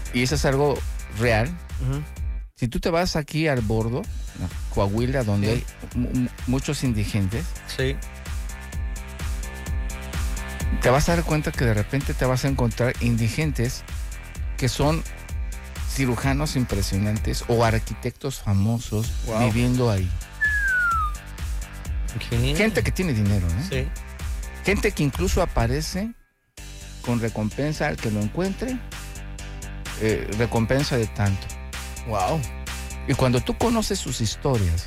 y eso es algo real. Si tú te vas aquí al Bordo, Coahuila, donde hay muchos indigentes, te vas a dar cuenta que de repente te vas a encontrar indigentes que son cirujanos impresionantes o arquitectos famosos viviendo ahí. Gente que tiene dinero, ¿eh? Gente que incluso aparece con recompensa al que lo encuentre, recompensa de tanto. Y cuando tú conoces sus historias,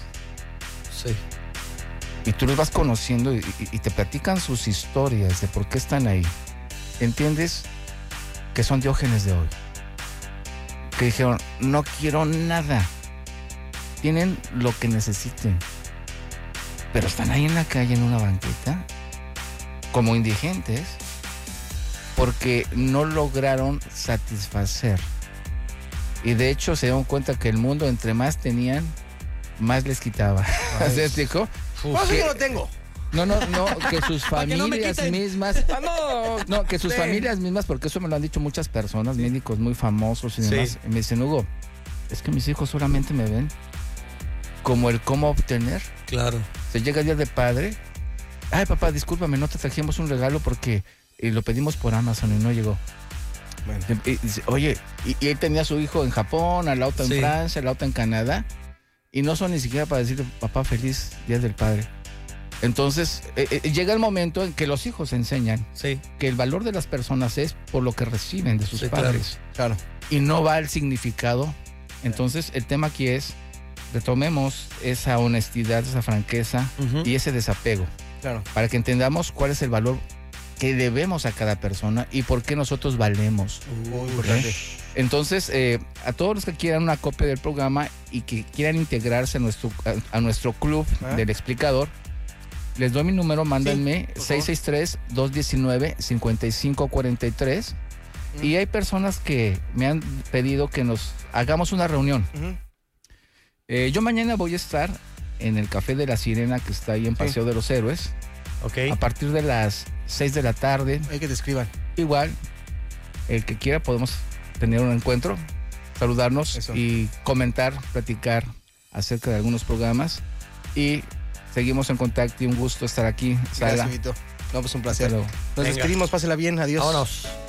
y tú los vas conociendo y te platican sus historias de por qué están ahí, entiendes que son Diógenes de hoy, que dijeron, no quiero nada, tienen lo que necesiten, pero están ahí en la calle en una banqueta como indigentes porque no lograron satisfacer, y de hecho se dieron cuenta que el mundo entre más tenían, más les quitaba. ¿Se explicó? Yo lo tengo. No, que sus familias mismas. Que sus familias mismas, porque eso me lo han dicho muchas personas, médicos muy famosos y demás. Y me dicen, Hugo, es que mis hijos solamente me ven como el cómo obtener. Claro. Se llega el día de padre. Ay, papá, discúlpame, no te trajimos un regalo porque lo pedimos por Amazon y no llegó. Bueno. Y dice, oye, y él tenía a su hijo en Japón, a la otra en Francia, a la otra en Canadá, y no son ni siquiera para decirle, papá, feliz Día del Padre. Entonces, llega el momento en que los hijos enseñan que el valor de las personas es por lo que reciben de sus padres. Claro. Y no va al significado. Entonces, el tema aquí es, retomemos esa honestidad, esa franqueza y ese desapego. Claro. Para que entendamos cuál es el valor que debemos a cada persona y por qué nosotros valemos. Muy importante. Entonces, a todos los que quieran una copia del programa y que quieran integrarse a nuestro club del explicador, les doy mi número, mándenme 663-219-5543. Y hay personas que me han pedido que nos hagamos una reunión. Yo mañana voy a estar en el Café de la Sirena, que está ahí en Paseo de los Héroes. A partir de las 6 de la tarde. Hay que te escriban. Igual, el que quiera podemos tener un encuentro, saludarnos y comentar, platicar acerca de algunos programas. Y seguimos en contacto y un gusto estar aquí. Gracias, Vito. No, pues un placer. Nos despedimos, pásela bien, adiós. Vámonos.